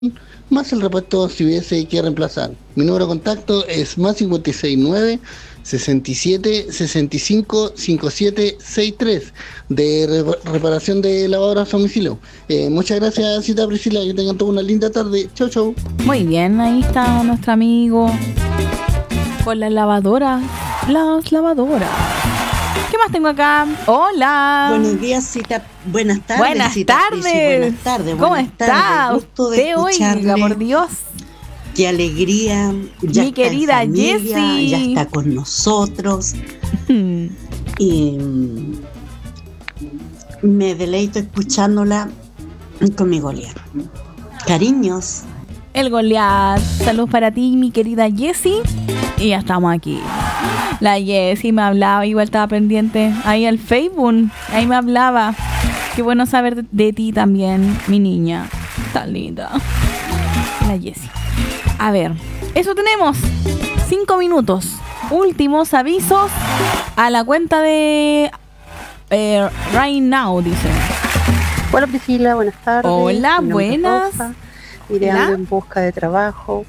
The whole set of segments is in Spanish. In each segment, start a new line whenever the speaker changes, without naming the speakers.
más el repuesto si hubiese que reemplazar. Mi número de contacto es más 569 67 65 57 63 de reparación de lavadoras a domicilio. Muchas gracias, Cita Priscila, que tengan toda una linda tarde. Chau, chau.
Muy bien, ahí está nuestro amigo con las lavadoras. Las lavadoras. ¿Qué más tengo acá? Hola.
Buenos días, Cita. Buenas tardes.
Buenas
Cita
tardes.
Prisi. Buenas tardes.
¿Cómo
buenas
está?
Tardes. Gusto de
Oiga, por Dios.
Qué alegría. Ya
mi querida Jessie.
Ya está con nosotros. Y me deleito escuchándola con mi Goliat. Cariños.
El Goliat. Salud para ti, mi querida Jessie. Y ya estamos aquí. La Jessie me hablaba, igual estaba pendiente ahí al Facebook. Ahí me hablaba. Qué bueno saber de ti también, mi niña. Tan linda. La Jessie. A ver, eso tenemos. 5 minutos. Últimos avisos a la cuenta de Right Now, dice.
Hola Priscila, buenas tardes.
Hola, buenas.
Ando en busca de trabajo.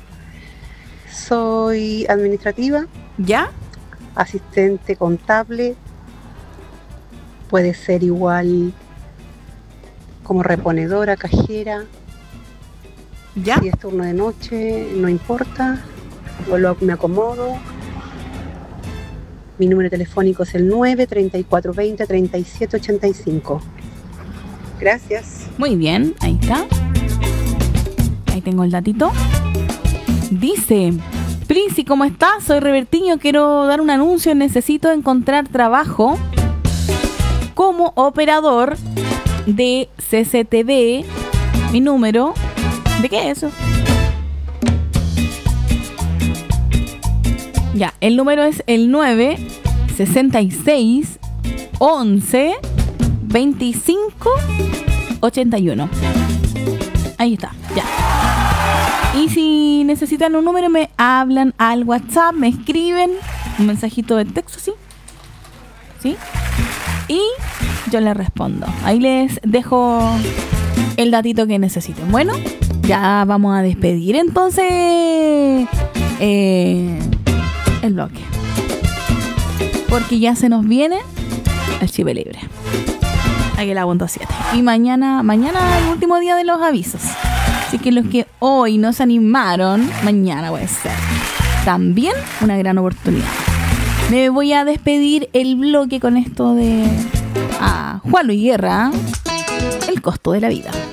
Soy administrativa.
¿Ya?
Asistente contable. Puede ser igual como reponedora, cajera.
¿Ya?
Si es turno de noche, no importa. Me acomodo. Mi número telefónico es el 9-3420-3785. Gracias.
Muy bien, ahí está. Ahí tengo el datito. Dice: Prisi, ¿cómo estás? Soy Revertiño, quiero dar un anuncio. Necesito encontrar trabajo como operador de CCTV. Mi número. ¿De qué es eso? Ya, el número es el 966 11 25 81. Ahí está, ya. Y si necesitan un número, me hablan al WhatsApp, me escriben un mensajito de texto, ¿sí? ¿Sí? Y yo les respondo. Ahí les dejo el datito que necesiten. Bueno, ya vamos a despedir entonces el bloque. Porque ya se nos viene el Chive Libre. Aquí la punto 7. Y mañana el último día de los avisos. Así que los que hoy no se animaron, mañana puede ser también una gran oportunidad. Me voy a despedir el bloque con esto de Juan Luis Guerra, El costo de la vida.